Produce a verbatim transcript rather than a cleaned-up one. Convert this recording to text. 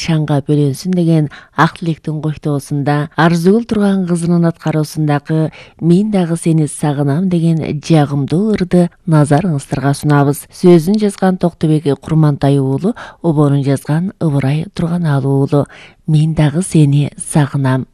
шаңга бөлөнсүн деген ак тилектин коштоосунда Арзугул турган кызынын аткаруусундагы «Мен дагы сени сагынам» деген жагымдуу ырды назарыңыздарга сунабыз. Сөзүн жазган Токтобек Курмантай уулу, оборун жазган Ыбырай Турганалуу уулу. «Мен дагы сени сагынам».